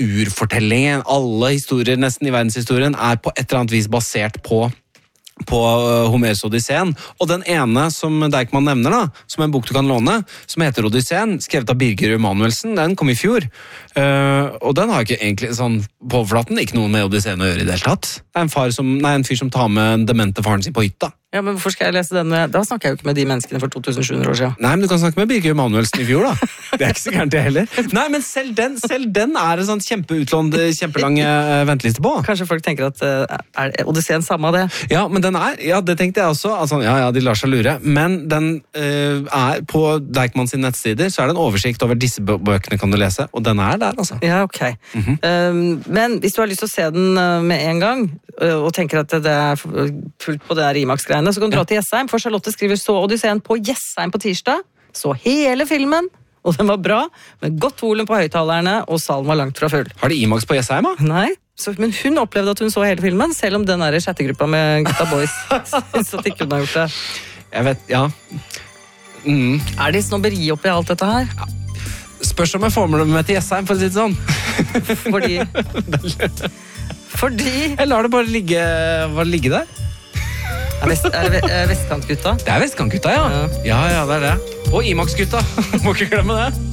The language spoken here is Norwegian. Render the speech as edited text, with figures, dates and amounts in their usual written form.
urfortellingen. Alle historier nesten i verdenshistorien på et eller annet vis basert på Homers Odysseen. Og den ene som Deichman nevner da, som en bok du kan låne, som heter Odysseen, skrevet av Birger Emanuelsen, den kom i fjor. Og den har ikke egentlig sånn på overflaten, ikke noe med Odysseen å gjøre i det hele tatt. Det en fyr som tar med en demente faren sin på hytta. Ja, men hvorfor skal jeg lese denne? Da snakker jeg jo ikke med de menneskene for 2700 år siden. Nei, men du kan snakke med Birger Emanuelsen i fjor da. Det ikke så gærent det heller. Nei, men selv den det sånn kjempeutlånd, kjempelang venteliste på. Kanskje folk tenker at Odysseen samme av det? Ja, men den ja, det tenkte jeg også. Altså, ja, de lar seg lure. Men den på Deichman sine nettsider, så det en oversikt over disse bøkene kan du lese, og den der, altså. Ja, ok. Men hvis du har lyst til å se den med en gang, og tenker at det fullt på det der IMAX-greiene, så kan du dra til Jessheim, for Charlotte skriver så Odysseen på Jessheim på tirsdag, så hele filmen, og den var bra, med godt volum på høyttalerne, og salen var langt fra full. Har de IMAX på Jessheim, da? Nei, men hun opplevde at hun så hele filmen, selv om den der chattegruppa med Gutta Boys synes at ikke hun har gjort det. Jeg vet, ja. Det snobberi oppi alt dette her? Ja. Spørs om jeg får med til Jessheim, for å si det sånn. Fordi jeg lar det bare ligge der. Er det Vestkantgutta? Det Vestkantgutta, ja. Ja, det det. Og IMAX-gutta. Må ikke glemme det.